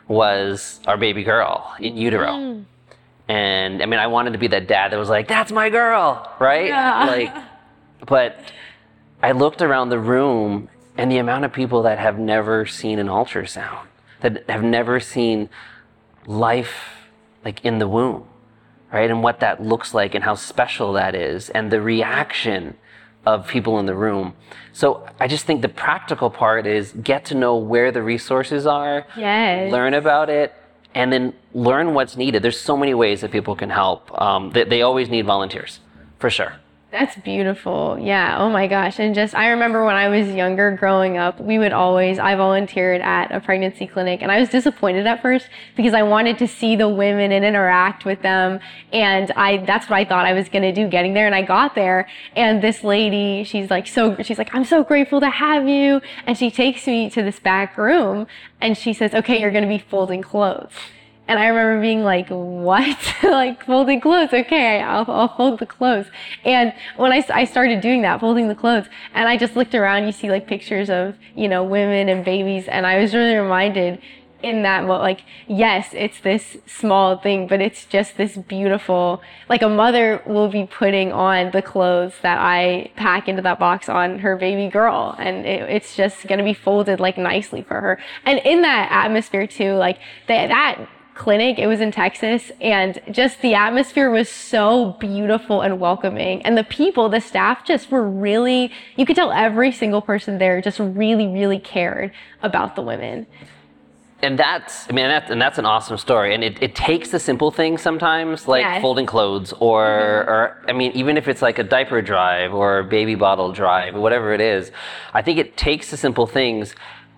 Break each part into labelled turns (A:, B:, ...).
A: was our baby girl in utero. And I mean, I wanted to be that dad that was like, that's my girl, right?
B: Yeah.
A: But I looked around the room and the amount of people that have never seen an ultrasound, that have never seen life like in the womb, right? And what that looks like and how special that is and the reaction of people in the room. So I just think the practical part is get to know where the resources are,
B: Yes.
A: learn about it, and then learn what's needed. There's so many ways that people can help. They always need volunteers, for sure.
B: That's beautiful. Yeah. Oh my gosh. And just, I remember when I was younger growing up, I volunteered at a pregnancy clinic, and I was disappointed at first because I wanted to see the women and interact with them. And that's what I thought I was going to do getting there. And I got there, and this lady, she's like, I'm so grateful to have you. And she takes me to this back room and she says, okay, you're going to be folding clothes. And I remember being like, what? Like, folding clothes? Okay, I'll fold the clothes. And when I started doing that, folding the clothes, and I just looked around, you see like pictures of, women and babies. And I was really reminded in that moment, like, yes, it's this small thing, but it's just this beautiful, like a mother will be putting on the clothes that I pack into that box on her baby girl. And it's just going to be folded like nicely for her. And in that atmosphere too, like that clinic, it was in Texas, and just the atmosphere was so beautiful and welcoming, and the staff just were really, you could tell every single person there just really, really cared about the women.
A: And that's an awesome story. And it takes the simple things sometimes, like
B: Yes.
A: folding clothes or I mean, even if it's like a diaper drive or a baby bottle drive or whatever it is, I think it takes the simple things.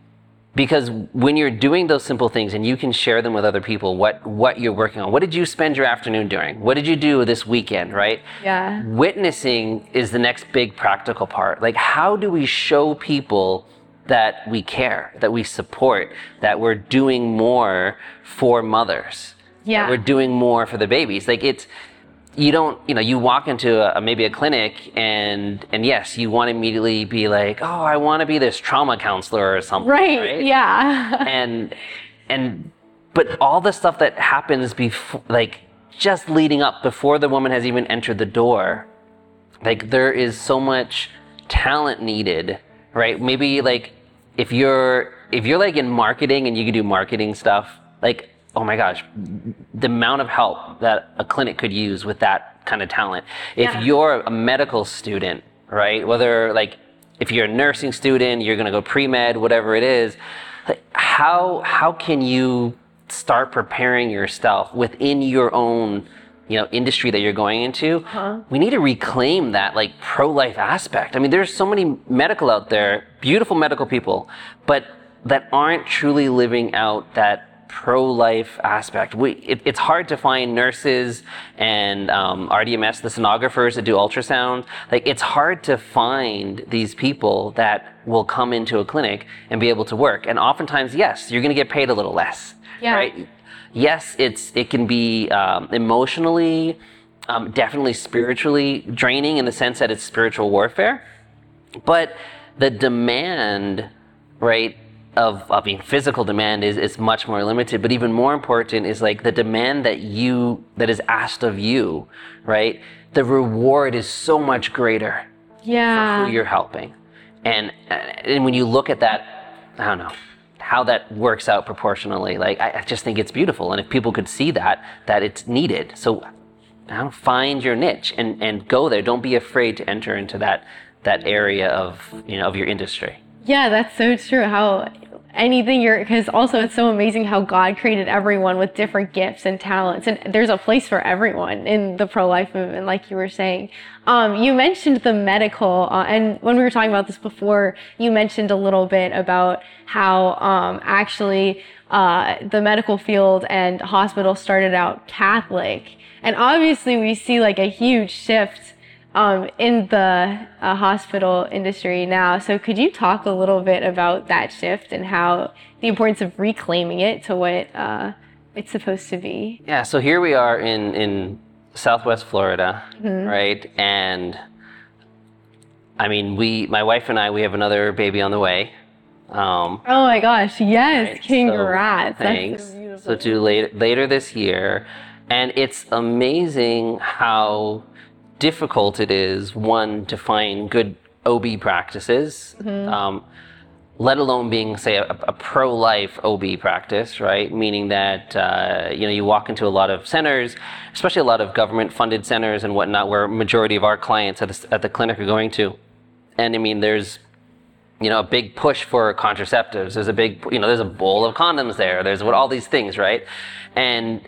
A: Because when you're doing those simple things and you can share them with other people, what you're working on, what did you spend your afternoon doing? What did you do this weekend, right?
B: Yeah.
A: Witnessing is the next big practical part. Like, how do we show people that we care, that we support, that we're doing more for mothers?
B: Yeah.
A: That we're doing more for the babies. Like, you walk into maybe a clinic and yes, you want to immediately be like, oh, I want to be this trauma counselor or something.
B: Right. Yeah.
A: But all the stuff that happens before, like just leading up before the woman has even entered the door, like there is so much talent needed, right? Maybe like if you're like in marketing and you can do marketing stuff, like, oh my gosh, the amount of help that a clinic could use with that kind of talent. If you're a medical student, right, whether like if you're a nursing student, you're gonna go pre-med, whatever it is, like how can you start preparing yourself within your own industry that you're going into? We need to reclaim that like pro-life aspect. I mean, there's so many medical out there, beautiful medical people, but that aren't truly living out that pro-life aspect. It's hard to find nurses and RDMS, the sonographers that do ultrasound. Like, it's hard to find these people that will come into a clinic and be able to work. And oftentimes, yes, you're going to get paid a little less, right? Yes, it can be emotionally, definitely spiritually draining in the sense that it's spiritual warfare. But the demand, right, of being physical demand is much more limited, but even more important is like the demand that is asked of you, right? The reward is so much greater for who you're helping. And when you look at that, I don't know how that works out proportionally. Like, I just think it's beautiful. And if people could see that it's needed. So find your niche and go there. Don't be afraid to enter into that area of your industry.
B: Yeah, that's so true. Because also it's so amazing how God created everyone with different gifts and talents, and there's a place for everyone in the pro-life movement, like you were saying. You mentioned the medical, and when we were talking about this before, you mentioned a little bit about how actually the medical field and hospitals started out Catholic, and obviously we see like a huge shift in the hospital industry now. So could you talk a little bit about that shift and how the importance of reclaiming it to what it's supposed to be?
A: Yeah, so here we are in Southwest Florida, right? And I mean, my wife and I, we have another baby on the way.
B: Oh my gosh, yes,
A: Right,
B: congrats.
A: so,
B: That's
A: thanks.
B: so beautiful.
A: So to later this year, and it's amazing how difficult it is, one, to find good OB practices, let alone being, say, a pro-life OB practice, right? Meaning that you walk into a lot of centers, especially a lot of government-funded centers and whatnot, where a majority of our clients at the clinic are going to, and I mean, there's a big push for contraceptives. There's a big, there's a bowl of condoms there. There's all these things, right? And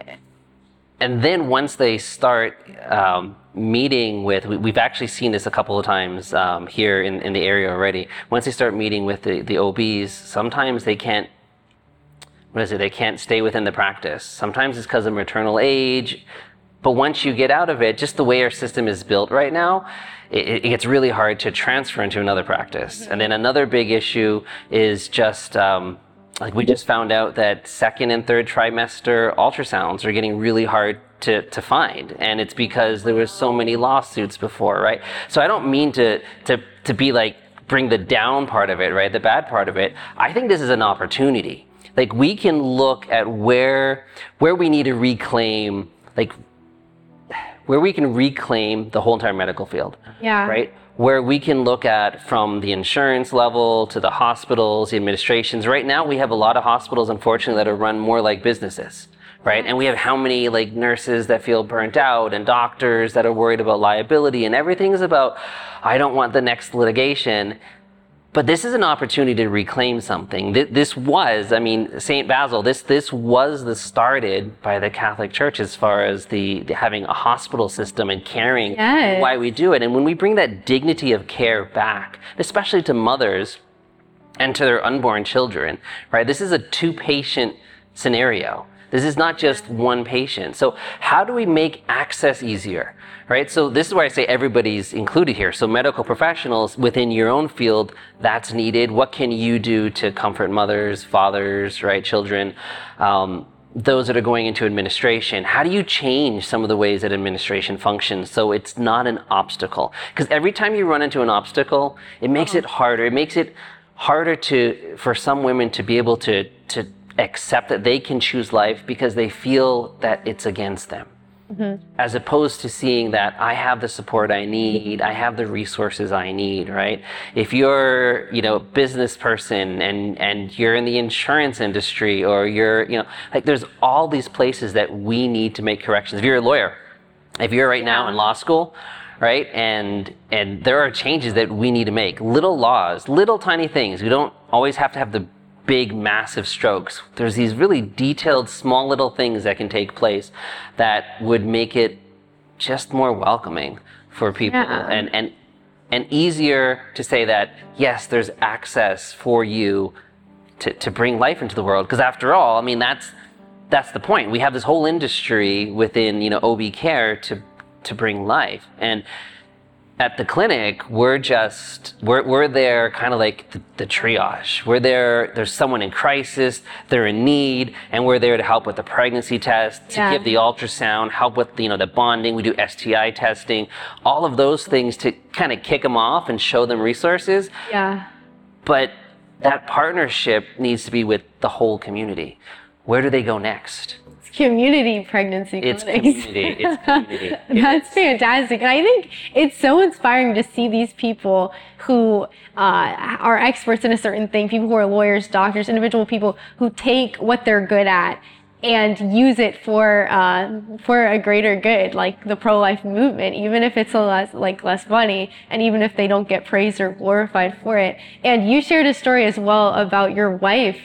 A: then once they start meeting with, we've actually seen this a couple of times here in the area already. Once they start meeting with the OBs, sometimes they can't, they can't stay within the practice. Sometimes it's because of maternal age. But once you get out of it, just the way our system is built right now, it gets really hard to transfer into another practice. And then another big issue is just, like we just found out that second and third trimester ultrasounds are getting really hard to find. And it's because there was so many lawsuits before, right? So I don't mean to be like, bring the down part of it, right? The bad part of it. I think this is an opportunity. Like we can look at where we need to reclaim, where we can reclaim the whole entire medical field.
B: Yeah.
A: Right? Where we can look at from the insurance level to the hospitals, the administrations. Right now, we have a lot of hospitals, unfortunately, that are run more like businesses, right? And we have how many nurses that feel burnt out and doctors that are worried about liability, and everything is about, I don't want the next litigation. But this is an opportunity to reclaim something. This was, St. Basil, this was started by the Catholic Church as far as the having a hospital system and caring why we do it. And when we bring that dignity of care back, especially to mothers and to their unborn children, right? This is a 2-patient scenario. This is not just one patient. So how do we make access easier, right? So this is why I say everybody's included here. So medical professionals within your own field, that's needed. What can you do to comfort mothers, fathers, right, children, those that are going into administration? How do you change some of the ways that administration functions so it's not an obstacle? Because every time you run into an obstacle, it makes it harder. It makes it harder for some women to be able to accept that they can choose life because they feel that it's against them. As opposed to seeing that I have the support I need, I have the resources I need, right? If you're, a business person and you're in the insurance industry, or you're, there's all these places that we need to make corrections. If you're a lawyer, if you're right now in law school, right? And there are changes that we need to make. Little laws, little tiny things. We don't always have to have the big, massive strokes. There's these really detailed, small little things that can take place that would make it just more welcoming for people and easier to say that, yes, there's access for you to bring life into the world. Because after all, that's the point. We have this whole industry within, OB care to bring life. And at the clinic, we're there kind of like the triage. We're there's someone in crisis, they're in need, and we're there to help with the pregnancy test, to give the ultrasound, help with the bonding. We do STI testing, all of those things to kind of kick them off and show them resources.
B: Yeah.
A: But that partnership needs to be with the whole community. Where do they go next?
B: Community pregnancy
A: clinics. It's community.
B: That's fantastic. And I think it's so inspiring to see these people who are experts in a certain thing, people who are lawyers, doctors, individual people who take what they're good at and use it for a greater good, like the pro-life movement, even if it's less money, and even if they don't get praised or glorified for it. And you shared a story as well about your wife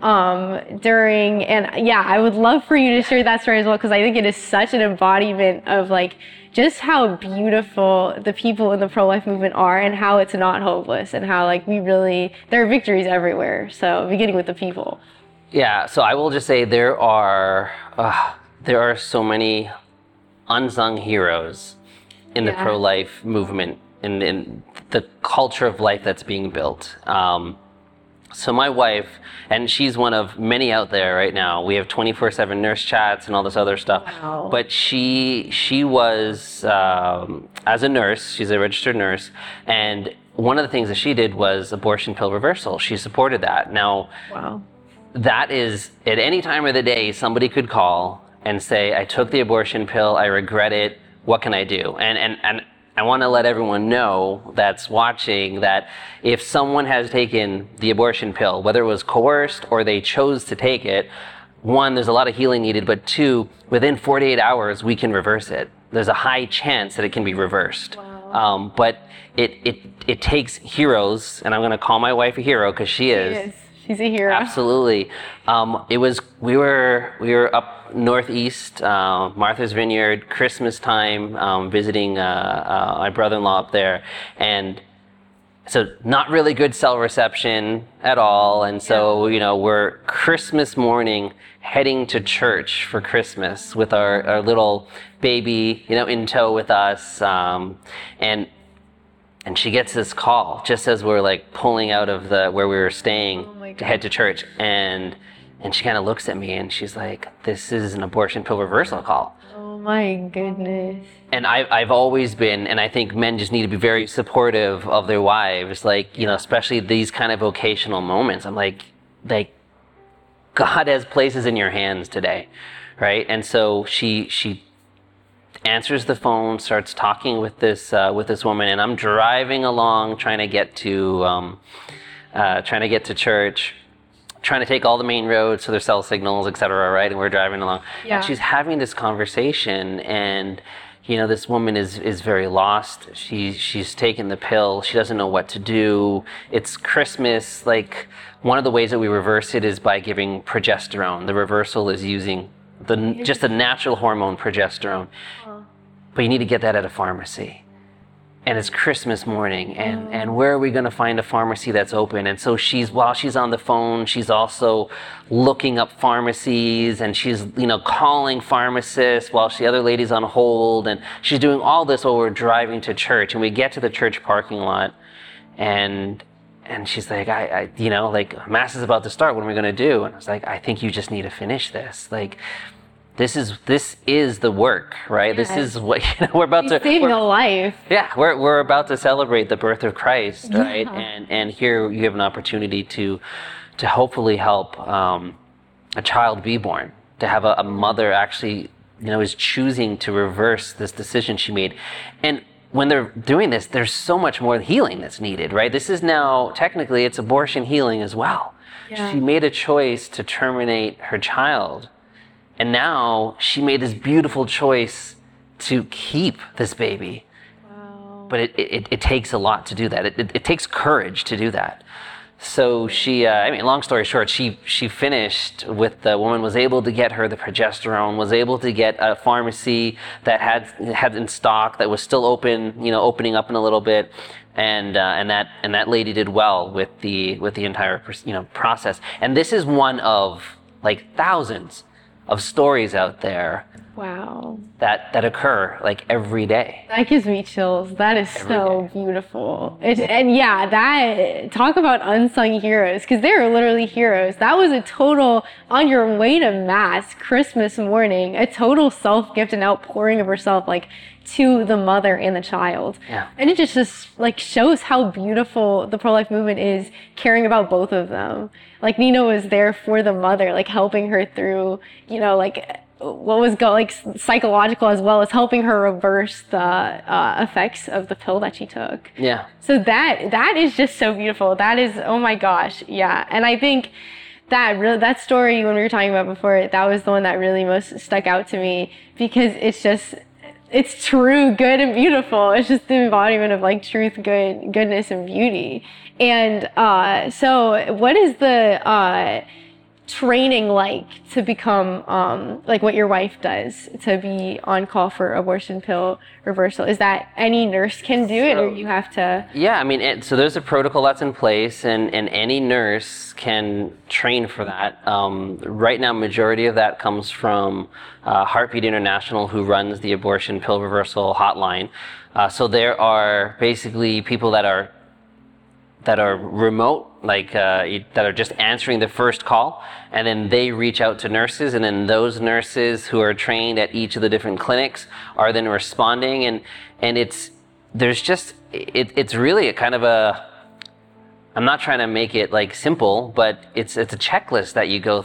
B: I would love for you to share that story as well, because I think it is such an embodiment of just how beautiful the people in the pro-life movement are, and how it's not hopeless, and how there are victories everywhere. So beginning with the people.
A: Yeah, so I will just say there are so many unsung heroes in the pro-life movement, in the culture of life that's being built. So my wife, and she's one of many out there right now. We have 24/7 nurse chats and all this other stuff.
B: Wow.
A: But she was, as a nurse, she's a registered nurse, and one of the things that she did was abortion pill reversal. She supported that. Now,
B: Wow.
A: that is, at any time of the day, somebody could call and say, I took the abortion pill, I regret it, what can I do? And I want to let everyone know that's watching that if someone has taken the abortion pill, whether it was coerced or they chose to take it, one, there's a lot of healing needed, but two, within 48 hours, we can reverse it. There's a high chance that it can be reversed.
B: Wow.
A: But it takes heroes, and I'm going to call my wife a hero because she is.
B: She's a hero.
A: Absolutely. We were up northeast, Martha's Vineyard, Christmas time, visiting my brother-in-law up there, and so not really good cell reception at all. And so we're Christmas morning heading to church for Christmas with our little baby in tow with us, and she gets this call just as we're like pulling out of where we were staying to head to church. And she kind of looks at me and she's like, this is an abortion pill reversal call.
B: Oh my goodness.
A: And I've always been, and I think men just need to be very supportive of their wives, like, especially these kind of vocational moments. I'm like, God has places in your hands today, right? And so she answers the phone, starts talking with this woman, and I'm driving along trying to get to church, trying to take all the main roads so there's cell signals, etc. Right? And we're driving along.
B: Yeah.
A: And she's having this conversation, and this woman is very lost. She's taken the pill. She doesn't know what to do. It's Christmas. Like, one of the ways that we reverse it is by giving progesterone. The reversal is using just the natural hormone progesterone. But you need to get that at a pharmacy. And it's Christmas morning, and where are we going to find a pharmacy that's open? And so while she's on the phone, she's also looking up pharmacies, and she's calling pharmacists while the other lady's on hold, and she's doing all this while we're driving to church. And we get to the church parking lot, and she's like, Mass is about to start. What are we going to do? And I was like, I think you just need to finish this. Like, this is the work, right?
B: Yes.
A: This is what we're about to.
B: Saving a life.
A: Yeah, we're about to celebrate the birth of Christ, right?
B: Yeah.
A: And here you have an opportunity to hopefully help a child be born, to have a mother actually is choosing to reverse this decision she made. And when they're doing this, there's so much more healing that's needed, right? This is now technically it's abortion healing as well.
B: Yeah.
A: She made a choice to terminate her child. And now she made this beautiful choice to keep this baby.
B: Wow.
A: But it takes a lot to do that. It takes courage to do that. So she, long story short, she finished with the woman, was able to get her the progesterone, was able to get a pharmacy that had in stock that was still open, opening up in a little bit. And that lady did well with the entire process. And this is one of like thousands of stories out there
B: Wow.
A: that occur like every day.
B: That gives me chills. That is so beautiful. Talk about unsung heroes, because they are literally heroes. That was a total, on your way to Mass, Christmas morning, a total self-gift and outpouring of herself, like, to the mother and the child.
A: Yeah.
B: And it just like shows how beautiful the pro-life movement is, caring about both of them. Like, Nina was there for the mother, like helping her through, what was psychological, as well as helping her reverse the effects of the pill that she took.
A: Yeah.
B: So that is just so beautiful. That is, oh my gosh, yeah. And I think that story, when we were talking about before, that was the one that really most stuck out to me, because it's true, good, and beautiful. It's just the embodiment of like truth, goodness, and beauty. And so what is the training like to become like what your wife does, to be on call for abortion pill reversal? Is that any nurse can do it, or you have to?
A: Yeah, so there's a protocol that's in place, and any nurse can train for that. Right now, majority of that comes from Heartbeat International, who runs the abortion pill reversal hotline. So there are basically people that are remote, that are just answering the first call, and then they reach out to nurses, and then those nurses who are trained at each of the different clinics are then responding, and it's it's really a kind of a, I'm not trying to make it like simple, but it's a checklist that you go